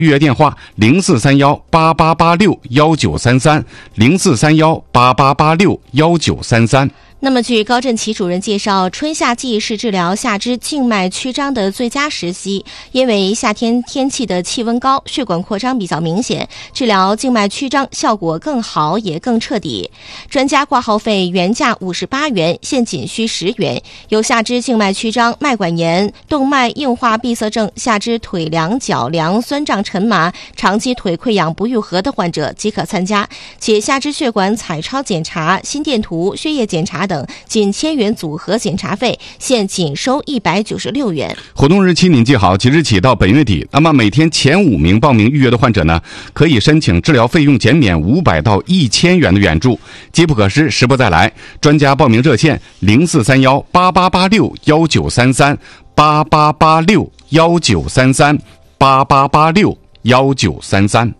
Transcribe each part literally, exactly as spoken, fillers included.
预约电话零四三幺八八八六幺九三三，零四三幺八八八六幺九三三。 那么据高振奇主任介绍，春夏季是治疗下肢静脉曲张的最佳时期，因为夏天天气的气温高，血管扩张比较明显，治疗静脉曲张效果更好也更彻底。专家挂号费原价五十八元，现仅需十元。有下肢静脉曲张、脉管炎、动脉硬化闭塞症、下肢腿凉、脚凉、酸胀沉麻、长期腿溃疡不愈合的患者即可参加，且下肢血管彩超检查、心电图、血液检查等仅千元组合检查费，现仅收一百九十六元。 活动日期您记好，即日起到本月底。那么每天前五名报名预约的患者呢，可以申请治疗费用减免五百到一千元的援助。机不可失，时不再来。专家报名热线零四三幺八八八六幺九三三，八八八六幺九三三，八八八六幺九三三。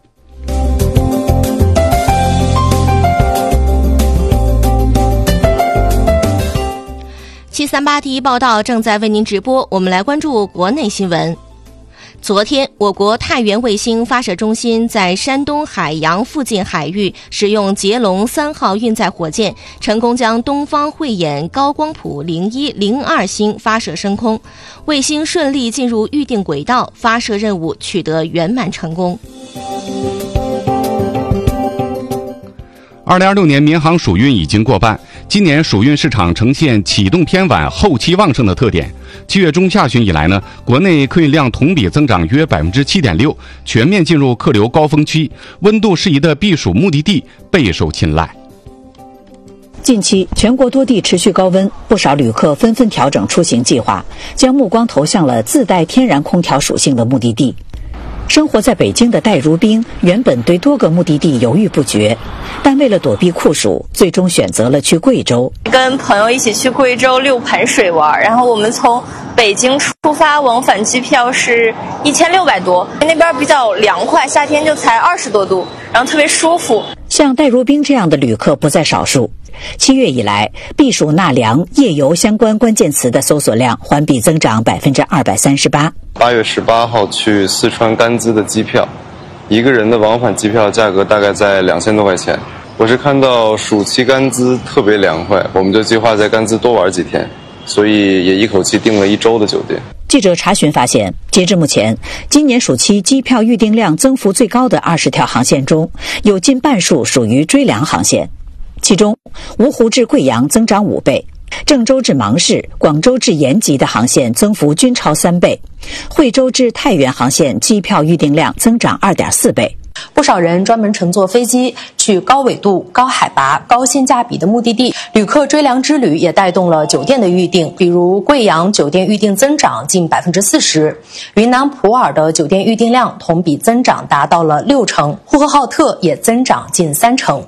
七三八第一报道正在为您直播，我们来关注国内新闻。昨天，我国太原卫星发射中心在山东海洋附近海域使用捷龙三号运载火箭，成功将东方慧眼高光谱零一零二星发射升空，卫星顺利进入预定轨道，发射任务取得圆满成功。 二零二六年民航暑运已经过半，今年暑运市场呈现启动偏晚、后期旺盛的特点。七月中下旬以来呢，国内客运量同比增长约百分之七点六，全面进入客流高峰期，温度适宜的避暑目的地备受青睐。 近期全国多地持续高温，不少旅客纷纷调整出行计划，将目光投向了自带天然空调属性的目的地。生活在北京的戴如冰原本对多个目的地犹豫不决，但为了躲避酷暑，最终选择了去贵州。 跟朋友一起去贵州六盘水玩，然后我们从北京出发，往返机票是一千六百多，那边比较凉快，夏天就才二十多度，然后特别舒服。 像戴如冰这样的旅客不在少数。七月以来，避暑纳凉、夜游相关关键词的搜索量环比增长百分之二百三十八。 八月十八号去四川甘孜的机票，一个人的往返机票价格大概在两千多块钱。我是看到暑期甘孜特别凉快，我们就计划在甘孜多玩几天，所以也一口气订了一周的酒店。 记者查询发现，截至目前，今年暑期机票预订量增幅最高的二十条航线中，有近半数属于追凉航线。其中，芜湖至贵阳增长五倍，郑州至芒市、广州至延吉的航线增幅均超三倍，惠州至太原航线机票预订量增长二点四倍。 不少人专门乘坐飞机去高纬度、高海拔、高性价比的目的地，旅客追凉之旅也带动了酒店的预订。比如贵阳酒店预订增长近百分之四十，云南普洱的酒店预订量同比增长达到了六成，呼和浩特也增长近三成。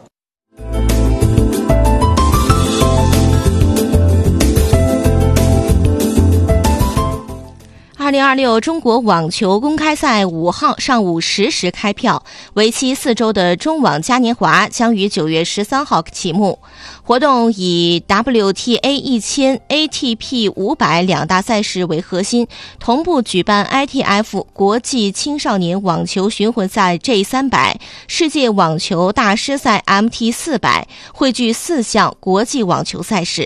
二零二六中国网球公开赛五号上午十时开票，为期四周的中网嘉年华将于九月十三号启幕。活动以 W T A 一千、A T P 五百两大赛事为核心，同步举办 I T F 国际青少年网球巡回赛 J 三百、世界网球大师赛 M T 四百，汇聚四项国际网球赛事。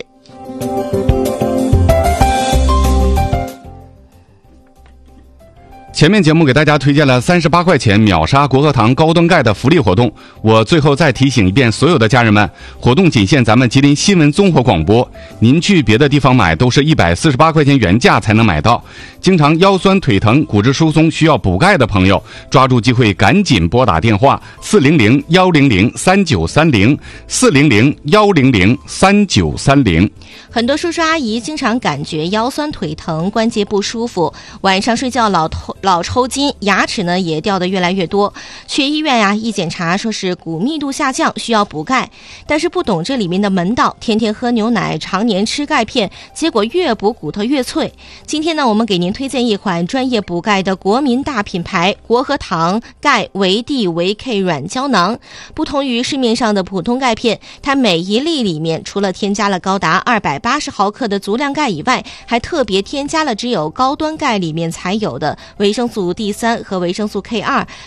前面节目给大家推荐了三十八块钱秒杀国和堂高端钙的福利活动，我最后再提醒一遍所有的家人们，活动仅限咱们吉林新闻综合广播，您去别的地方买都是一百四十八块钱原价才能买到。经常腰酸腿疼、骨质疏松需要补钙的朋友，抓住机会赶紧拨打电话四零零幺零零三九三零四零零幺零零三九三零。 很多叔叔阿姨经常感觉腰酸腿疼、关节不舒服，晚上睡觉老头老抽筋，牙齿呢也掉得越来越多。去医院呀、啊，一检查说是骨密度下降，需要补钙，但是不懂这里面的门道，天天喝牛奶，常年吃钙片，结果越补骨头越脆。今天呢，我们给您推荐一款专业补钙的国民大品牌国和堂钙维 D 维 K 软胶囊。不同于市面上的普通钙片，它每一粒里面除了添加了高达二百八十毫克的足量钙以外，还特别添加了只有高端钙里面才有的维生素 D 三和维生素 K 二